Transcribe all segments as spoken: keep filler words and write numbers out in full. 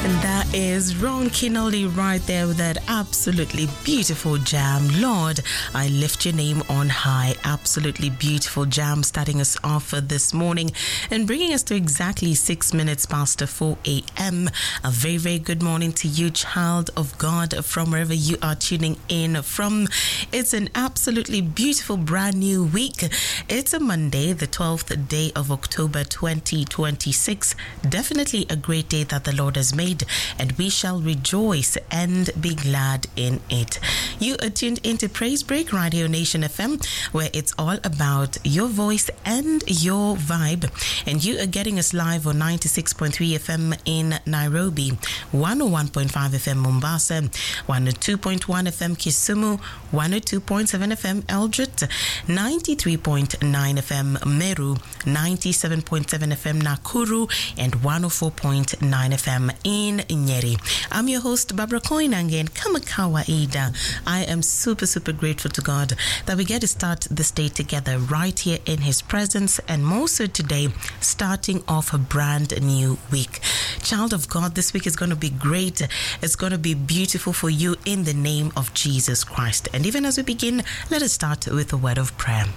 That is Ron Kinoli right there with that absolutely beautiful jam. Lord, I lift your name on high. Absolutely beautiful jam starting us off this morning and bringing us to exactly six minutes past four a.m. A very, very good morning to you, child of God, from wherever you are tuning in from. It's an absolutely beautiful brand new week. It's a Monday, the twelfth day of October twenty twenty-six. Definitely a great day that the Lord has made, and we shall rejoice and be glad in it. You are tuned into Praise Break Radio Nation F M, where it's all about your voice and your vibe. And you are getting us live on ninety-six point three F M in Nairobi, one oh one point five F M Mombasa, one oh two point one F M Kisumu, one oh two point seven F M Eldred, ninety-three point nine F M Meru, ninety-seven point seven F M Nakuru, and one oh four point nine F M in Nyeri. I'm your host, Barbara Koinange, and kama kawaida, I am super, super grateful to God that we get to start this day together right here in His presence, and more so today, starting off a brand new week. Child of God, this week is going to be great. It's going to be beautiful for you in the name of Jesus Christ. And even as we begin, let us start with a word of prayer.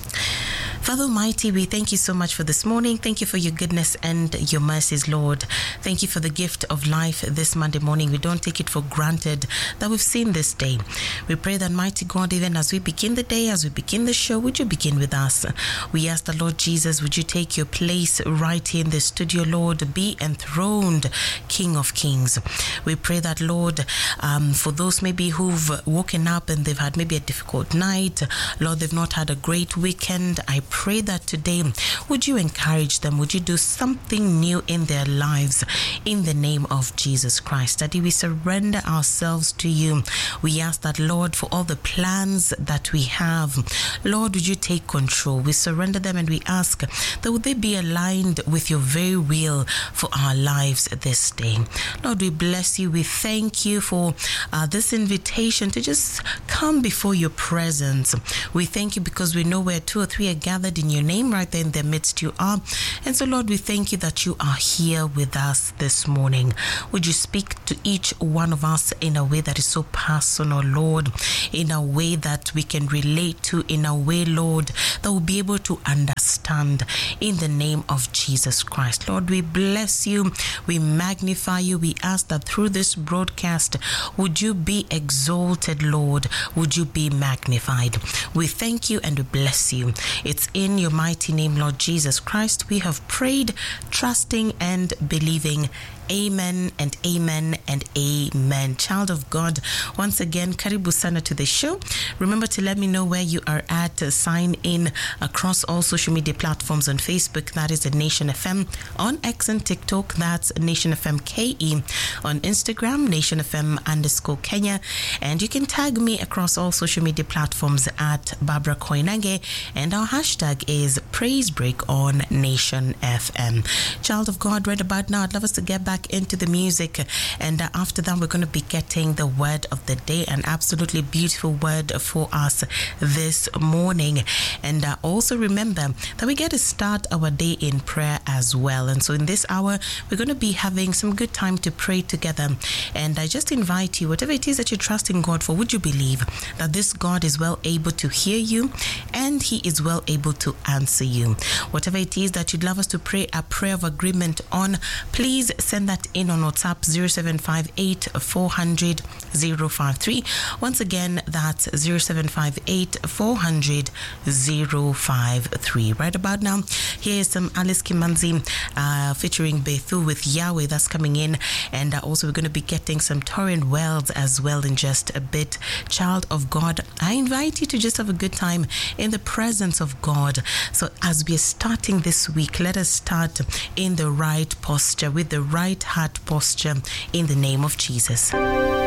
Father Almighty, we thank you so much for this morning. Thank you for your goodness and your mercies, Lord. Thank you for the gift of life this Monday morning. We don't take it for granted that we've seen this day. We pray that, mighty God, even as we begin the day, as we begin the show, would you begin with us? We ask the Lord Jesus, would you take your place right here in the studio, Lord? Be enthroned, King of Kings. We pray that, Lord, um, for those maybe who've woken up and they've had maybe a difficult night, Lord, they've not had a great weekend, I pray that today, would you encourage them? Would you do something new in their lives in the name of Jesus Christ? Daddy, we surrender ourselves to you. We ask that, Lord, for all the plans that we have, Lord, would you take control? We surrender them and we ask that would they be aligned with your very will for our lives this day. Lord, we bless you. We thank you for uh, this invitation to just come before your presence. We thank you because we know where two or three are gathered in your name, right there in their midst you are. And so, Lord, we thank you that you are here with us this morning. Would you speak to each one of us in a way that is so personal, Lord, in a way that we can relate to, in a way, Lord, that we'll be able to understand in the name of Jesus Christ. Lord, we bless you. We magnify you. We ask that through this broadcast, would you be exalted, Lord? Would you be magnified? We thank you and we bless you. It's in your mighty name, Lord Jesus Christ, we have prayed, trusting and believing. Amen and amen and amen. Child of God, once again, karibu sana to the show. Remember to let me know where you are at. Uh, sign in across all social media platforms. On Facebook, that is the Nation F M. On X and TikTok, that's Nation F M K E. On Instagram, Nation F M underscore Kenya. And you can tag me across all social media platforms at Barbara Koinange. And our hashtag is Praise Break on Nation F M. Child of God, right about now, I'd love us to get back into the music, and uh, after that we're going to be getting the word of the day, an absolutely beautiful word for us this morning. And uh, also remember that we get to start our day in prayer as well. And so in this hour we're going to be having some good time to pray together, and I just invite you, whatever it is that you're trusting God for, would you believe that this God is well able to hear you and He is well able to answer you? Whatever it is that you'd love us to pray a prayer of agreement on, please send that in on WhatsApp zero seven five eight, four hundred, zero five three. Once again, that's zero seven five eight, four hundred, zero five three. Right about now, here is some Alice Kimanzi uh, featuring Bethu with Yahweh that's coming in, and uh, also we're going to be getting some Torrent Wells as well in just a bit. Child of God, I invite you to just have a good time in the presence of God. So as we are starting this week, let us start in the right posture, with the right heart posture, in the name of Jesus.